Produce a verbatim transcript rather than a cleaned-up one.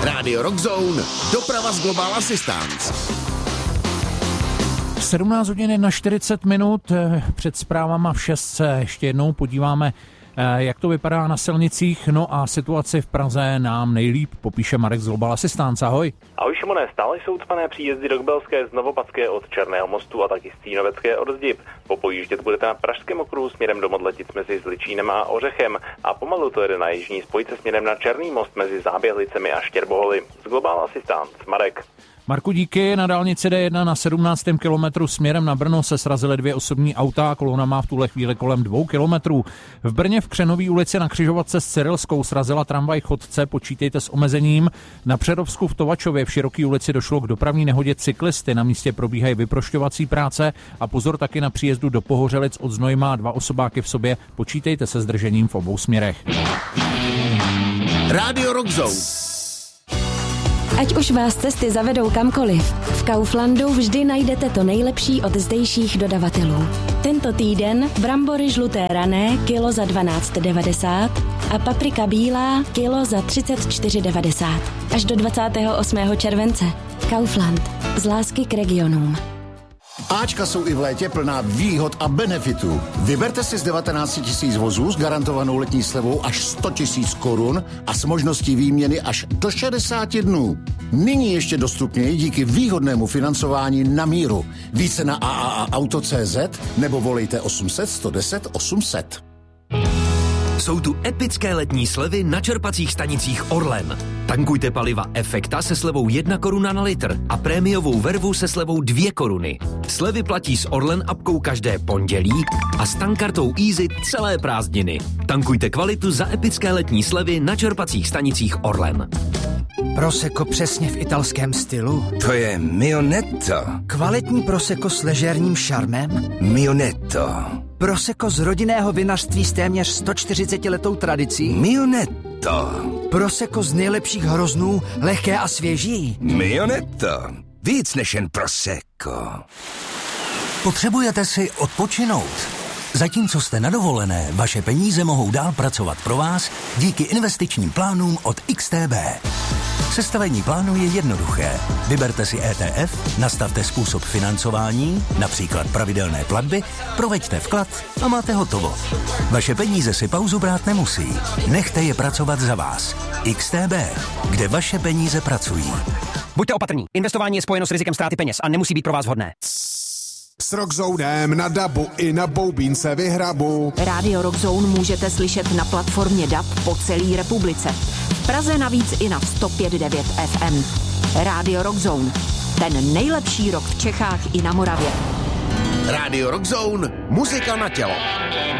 Rádio Rock Zone, doprava z Global Assistance. sedmnáct hodin na čtyřicet minut, před zprávama v šest se ještě jednou podíváme, jak to vypadá na silnicích, no a situaci v Praze nám nejlíp popíše Marek z Global Assistance. Ahoj. Ahoj Šimone, stále jsou cpané příjezdy do Kbelské z Novopadské od Černého mostu a taky z Cínovecké od Zdib. Popojíždět budete na Pražském okruhu směrem do Modletic mezi Zličínem a Ořechem a pomalu to jede na jižní spojce směrem na Černý most mezi Záběhlicemi a Štěrboholy. Z Global Assistance, Marek. Marku, díky. Na dálnici D jedna na sedmnáctém kilometru směrem na Brno se srazily dvě osobní auta, kolona má v tuhle chvíli kolem dvou kilometrů. V Brně v Křenové ulici na křižovatce s Cyrilskou srazila tramvaj chodce, počítejte s omezením. Na Přerovsku v Tovačově v Široké ulici došlo k dopravní nehodě cyklisty, na místě probíhají vyprošťovací práce a pozor taky na příjezdu do Pohořelic od Znojma, dva osobáky v sobě, počítejte se zdržením v obou směrech. Rádio Rock Zone. Ať už vás cesty zavedou kamkoliv, v Kauflandu vždy najdete to nejlepší od zdejších dodavatelů. Tento týden brambory žluté rané kilo za dvanáct devadesát a paprika bílá kilo za třicet čtyři devadesát. Až do dvacátého osmého července. Kaufland. Z lásky k regionům. Ačka jsou i v létě plná výhod a benefitů. Vyberte si z devatenáct tisíc vozů s garantovanou letní slevou až sto tisíc korun a s možností výměny až do šedesáti dnů. Nyní ještě dostupněji díky výhodnému financování na míru. Více na a a a auto tečka cé zet nebo volejte osm set sto deset osm set. Jsou tu epické letní slevy na čerpacích stanicích Orlen. Tankujte paliva Efekta se slevou jedna koruna na litr a prémiovou vervu se slevou dvě koruny. Slevy platí s Orlen apkou každé pondělí a s tankartou Easy celé prázdniny. Tankujte kvalitu za epické letní slevy na čerpacích stanicích Orlen. Prosecco přesně v italském stylu? To je Mionetto. Kvalitní Prosecco s ležérním šarmem? Mionetto. Prosecco z rodinného vinařství s téměř sto čtyřicetiletou tradicí? Mionetto. Prosecco z nejlepších hroznů, lehké a svěží? Mionetto. Víc než jen Prosecco. Potřebujete si odpočinout? Zatímco jste na dovolené, vaše peníze mohou dál pracovat pro vás díky investičním plánům od X T B. Sestavení plánu je jednoduché. Vyberte si E T F, nastavte způsob financování, například pravidelné platby, proveďte vklad a máte hotovo. Vaše peníze si pauzu brát nemusí. Nechte je pracovat za vás. X T B, kde vaše peníze pracují. Buďte opatrní. Investování je spojeno s rizikem ztráty peněz a nemusí být pro vás vhodné. S Rockzonem na dabu i na boubínce vyhrabu. Rádio Rockzone můžete slyšet na platformě D A B po celé republice. V Praze navíc i na sto pět devět F M. Rádio Rockzone. Ten nejlepší rock v Čechách i na Moravě. Rádio Rock Zone, muzika na tělo.